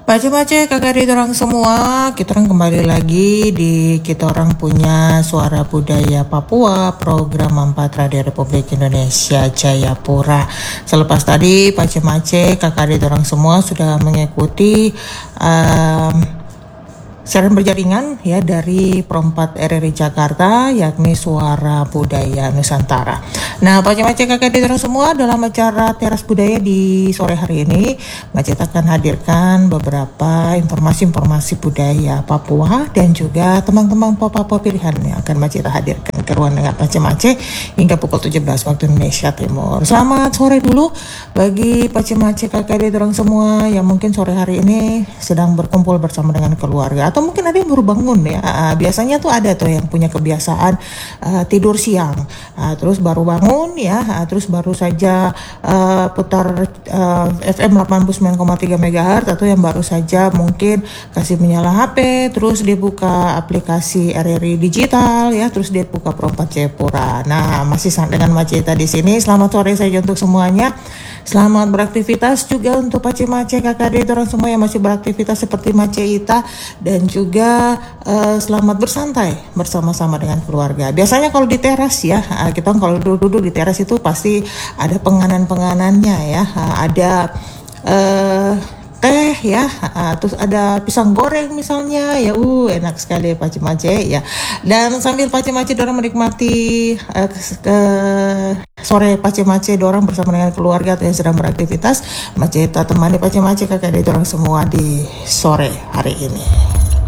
Baca-baca kakak di orang semua, kita orang kembali lagi di kita orang punya Suara Budaya Papua, program 4 Radio Republik Indonesia Jayapura. Selepas tadi baca-baca kakak di orang semua sudah mengikuti siaran berjaringan ya dari Perempat RRI Jakarta, yakni Suara Budaya Nusantara. Nah, Macet kakak dan semua, dalam acara Teras Budaya di sore hari ini, Macet akan hadirkan beberapa informasi budaya Papua dan juga teman-teman Papua pilihan yang akan Macet hadirkan ke ruang dengar Macet hingga pukul 17 waktu Indonesia Timur. Selamat sore dulu bagi Macet kakak dan semua yang mungkin sore hari ini sedang berkumpul bersama dengan keluarga atau mungkin ada yang baru bangun ya. Biasanya tuh ada tuh yang punya kebiasaan tidur siang, terus baru bangun ya, terus baru saja putar FM 89,3 MHz, atau yang baru saja mungkin kasih menyala HP, terus dia buka aplikasi RRI digital ya, terus dia buka Perempat Jayapura. Nah, masih dengan Maceta di sini. Selamat sore saja untuk semuanya. Selamat beraktivitas juga untuk Pace-Mace kakak adik orang semua yang masih beraktivitas seperti Maceita, dan juga selamat bersantai bersama-sama dengan keluarga. Biasanya kalau di teras ya, kita kalau duduk di teras itu pasti ada penganan-penganannya ya, ada teh ya, terus ada pisang goreng misalnya ya, enak sekali Pace-Mace ya. Dan sambil Pace-Mace dorang menikmati ke sore Pace-Mace dorang bersama dengan keluarga atau yang sedang beraktivitas, Maceta temani Pace-Mace kakak adik dorang semua di sore hari ini.